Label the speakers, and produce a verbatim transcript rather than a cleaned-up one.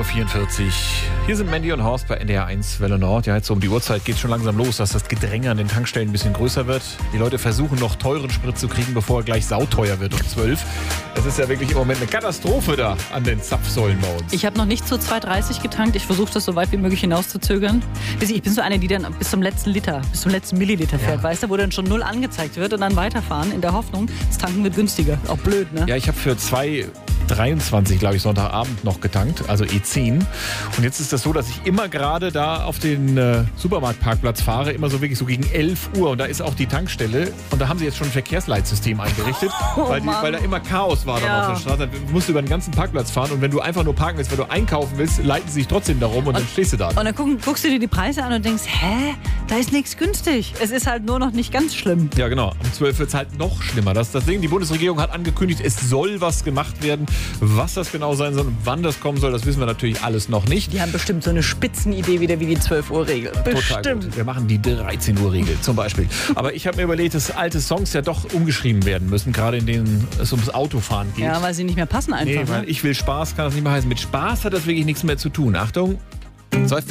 Speaker 1: Uhr vierundvierzig. Hier sind Mandy und Horst bei N D R eins Welle Nord. Ja, jetzt so um die Uhrzeit geht es schon langsam los, dass das Gedränge an den Tankstellen ein bisschen größer wird. Die Leute versuchen noch teuren Sprit zu kriegen, bevor er gleich sauteuer wird um zwölf. Es ist ja wirklich im Moment eine Katastrophe da an den Zapfsäulen bei uns.
Speaker 2: Ich habe noch nicht zu zwei dreißig getankt. Ich versuche das so weit wie möglich hinauszuzögern. Ich bin so eine, die dann bis zum letzten Liter, bis zum letzten Milliliter fährt, ja. Weißt du, wo dann schon null angezeigt wird und dann weiterfahren in der Hoffnung, das Tanken wird günstiger. Auch blöd, ne?
Speaker 1: Ja, ich habe für zwei dreiundzwanzig, glaube ich, Sonntagabend noch getankt, also E zehn. Und jetzt ist das so, dass ich immer gerade da auf den äh, Supermarktparkplatz fahre, immer so wirklich so gegen elf Uhr. Und da ist auch die Tankstelle. Und da haben sie jetzt schon ein Verkehrsleitsystem eingerichtet,
Speaker 2: oh,
Speaker 1: weil, die, weil da immer Chaos war
Speaker 2: ja.
Speaker 1: dann auf der Straße. Du musst über den ganzen Parkplatz fahren. Und wenn du einfach nur parken willst, weil du einkaufen willst, leiten sie sich trotzdem darum und, und dann stehst du da.
Speaker 2: Und dann guck, guckst du dir die Preise an und denkst, hä, da ist nichts günstig. Es ist halt nur noch nicht ganz schlimm.
Speaker 1: Ja, genau. Um zwölf wird es halt noch schlimmer. Das, das Ding, die Bundesregierung hat angekündigt, es soll was gemacht werden. Was das genau sein soll und wann das kommen soll, das wissen wir natürlich alles noch nicht.
Speaker 2: Die haben bestimmt so eine Spitzenidee wieder wie die zwölf Uhr Regel.
Speaker 1: Total gut. Wir machen die dreizehn Uhr Regel zum Beispiel. Aber ich habe mir überlegt, dass alte Songs ja doch umgeschrieben werden müssen, gerade in denen es ums Autofahren geht.
Speaker 2: Ja, weil sie nicht mehr passen einfach.
Speaker 1: Nee, weil
Speaker 2: ne?
Speaker 1: ich will Spaß, kann das nicht mehr heißen. Mit Spaß hat das wirklich nichts mehr zu tun. Achtung.